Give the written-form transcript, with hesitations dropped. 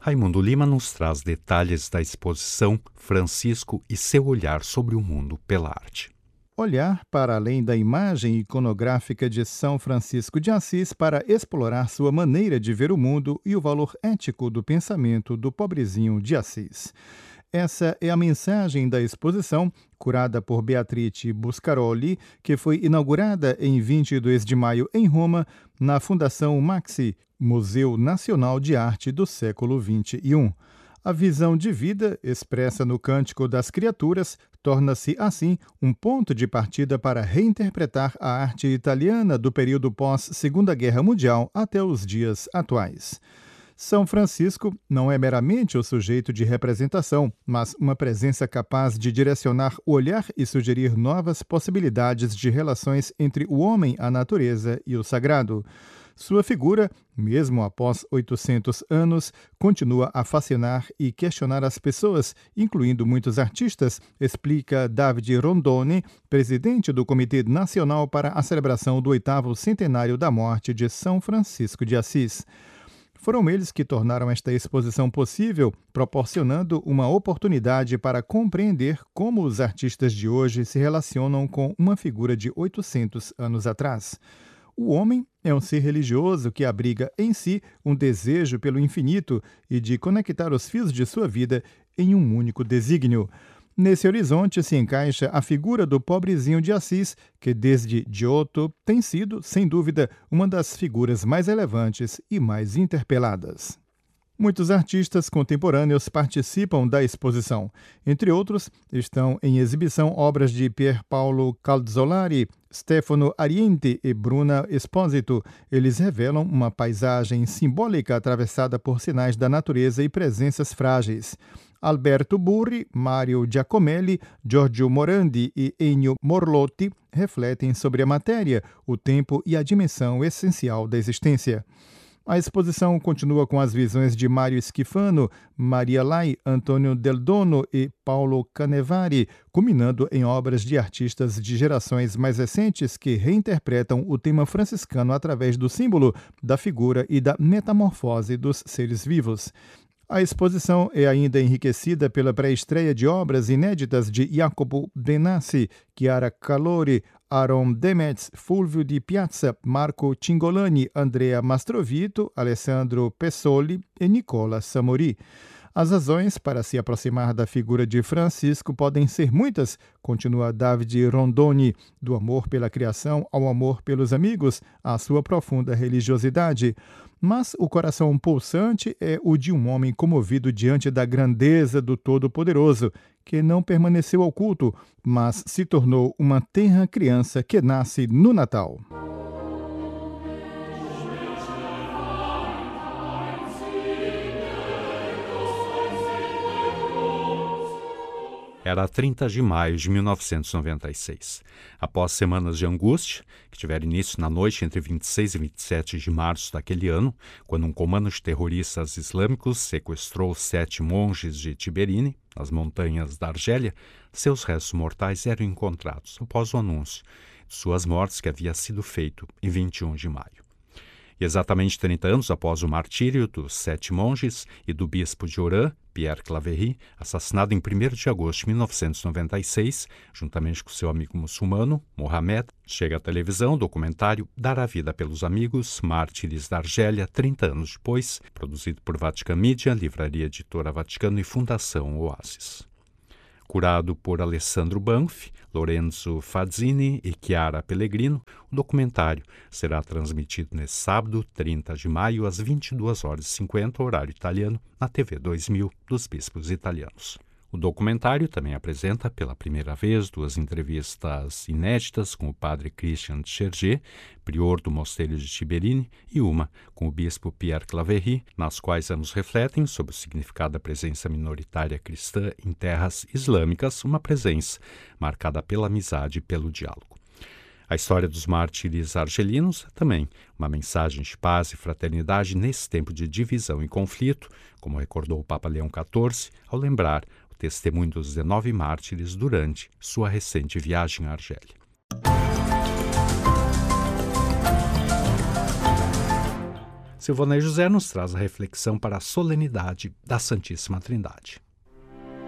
Raimundo Lima nos traz detalhes da exposição Francisco e seu olhar sobre o mundo pela arte. Olhar para além da imagem iconográfica de São Francisco de Assis para explorar sua maneira de ver o mundo e o valor ético do pensamento do pobrezinho de Assis. Essa é a mensagem da exposição, curada por Beatrice Buscaroli, que foi inaugurada em 22 de maio em Roma, na Fundação Maxi, Museu Nacional de Arte do século XXI. A visão de vida, expressa no Cântico das Criaturas, torna-se, assim, um ponto de partida para reinterpretar a arte italiana do período pós-Segunda Guerra Mundial até os dias atuais. São Francisco não é meramente o sujeito de representação, mas uma presença capaz de direcionar o olhar e sugerir novas possibilidades de relações entre o homem, a natureza e o sagrado. Sua figura, mesmo após 800 anos, continua a fascinar e questionar as pessoas, incluindo muitos artistas, explica Davide Rondoni, presidente do Comitê Nacional para a celebração do 8º centenário da morte de São Francisco de Assis. Foram eles que tornaram esta exposição possível, proporcionando uma oportunidade para compreender como os artistas de hoje se relacionam com uma figura de 800 anos atrás. O homem é um ser religioso que abriga em si um desejo pelo infinito e de conectar os fios de sua vida em um único desígnio. Nesse horizonte se encaixa a figura do pobrezinho de Assis, que desde Giotto tem sido, sem dúvida, uma das figuras mais relevantes e mais interpeladas. Muitos artistas contemporâneos participam da exposição. Entre outros, estão em exibição obras de Pier Paolo Calzolari, Stefano Arienti e Bruna Esposito. Eles revelam uma paisagem simbólica atravessada por sinais da natureza e presenças frágeis. Alberto Burri, Mario Giacomelli, Giorgio Morandi e Ennio Morlotti refletem sobre a matéria, o tempo e a dimensão essencial da existência. A exposição continua com as visões de Mário Schifano, Maria Lai, Antônio Del Dono e Paulo Canevari, culminando em obras de artistas de gerações mais recentes que reinterpretam o tema franciscano através do símbolo, da figura e da metamorfose dos seres vivos. A exposição é ainda enriquecida pela pré-estreia de obras inéditas de Jacopo Benassi, Chiara Calori, Aaron Demetz, Fulvio Di Piazza, Marco Cingolani, Andrea Mastrovito, Alessandro Pessoli e Nicola Samori. As razões para se aproximar da figura de Francisco podem ser muitas, continua Davide Rondoni, do amor pela criação ao amor pelos amigos, à sua profunda religiosidade. Mas o coração pulsante é o de um homem comovido diante da grandeza do Todo-Poderoso, que não permaneceu oculto, mas se tornou uma tenra criança que nasce no Natal. Era 30 de maio de 1996. Após semanas de angústia, que tiveram início na noite entre 26 e 27 de março daquele ano, quando um comando de terroristas islâmicos sequestrou 7 monges de Tiberine, nas montanhas da Argélia, seus restos mortais eram encontrados após o anúncio de suas mortes que havia sido feito em 21 de maio. E exatamente 30 anos após o martírio dos 7 monges e do bispo de Oran, Pierre Claverie, assassinado em 1º de agosto de 1996, juntamente com seu amigo muçulmano, Mohamed, chega à televisão o documentário Dar a Vida pelos Amigos, Mártires da Argélia, 30 anos depois, produzido por Vatican Media, Livraria Editora Vaticano e Fundação Oasis. Curado por Alessandro Banfi, Lorenzo Fazzini e Chiara Pellegrino, o documentário será transmitido neste sábado, 30 de maio, às 22h50, horário italiano, na TV 2000 dos Bispos Italianos. O documentário também apresenta, pela primeira vez, 2 entrevistas inéditas com o padre Christian Chergé, prior do Mosteiro de Tiberine, e uma com o bispo Pierre Claverie, nas quais ambos refletem sobre o significado da presença minoritária cristã em terras islâmicas, uma presença marcada pela amizade e pelo diálogo. A história dos mártires argelinos é também uma mensagem de paz e fraternidade nesse tempo de divisão e conflito, como recordou o Papa Leão XIV ao lembrar o testemunho dos 19 mártires durante sua recente viagem à Argélia. Silvanei José nos traz a reflexão para a solenidade da Santíssima Trindade.